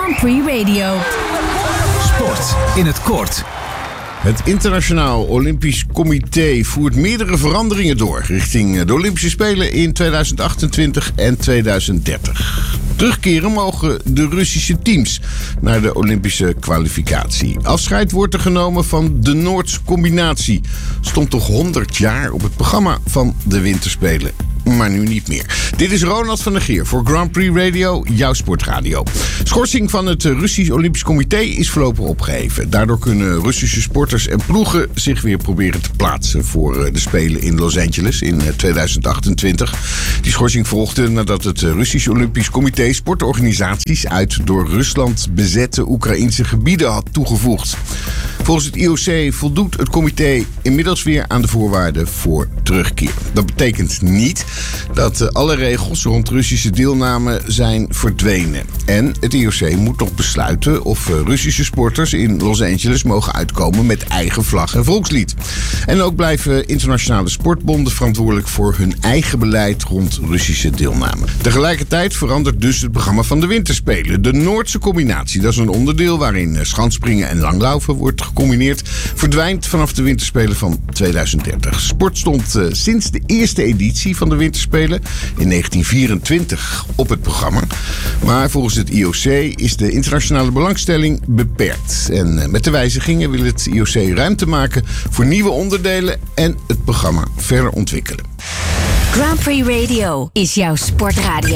Grand Prix Radio. Sport in het kort. Het Internationaal Olympisch Comité voert meerdere veranderingen door richting de Olympische Spelen in 2028 en 2030. Terugkeren mogen de Russische teams naar de Olympische kwalificatie. Afscheid wordt er genomen van de Noordse combinatie. Stond toch 100 jaar op het programma van de Winterspelen. Maar nu niet meer. Dit is Ronald van der Geer voor Grand Prix Radio, jouw sportradio. Schorsing van het Russisch Olympisch Comité is voorlopig opgeheven. Daardoor kunnen Russische sporters en ploegen zich weer proberen te plaatsen voor de Spelen in Los Angeles in 2028. Die schorsing volgde nadat het Russisch Olympisch Comité sportorganisaties uit door Rusland bezette Oekraïnse gebieden had toegevoegd. Volgens het IOC voldoet het comité inmiddels weer aan de voorwaarden voor terugkeer. Dat betekent niet dat alle regels rond Russische deelname zijn verdwenen. En het IOC moet nog besluiten of Russische sporters in Los Angeles mogen uitkomen met eigen vlag en volkslied. En ook blijven internationale sportbonden verantwoordelijk voor hun eigen beleid rond Russische deelname. Tegelijkertijd verandert dus het programma van de Winterspelen. De Noordse combinatie, dat is een onderdeel waarin schansspringen en langlaufen wordt gecombineerd, verdwijnt vanaf de Winterspelen van 2030. Sport stond sinds de eerste editie van de Winterspelen in 1924 op het programma. Maar volgens het IOC is de internationale belangstelling beperkt. En met de wijzigingen wil het IOC ruimte maken voor nieuwe onderdelen en het programma verder ontwikkelen. Grand Prix Radio is jouw sportradio.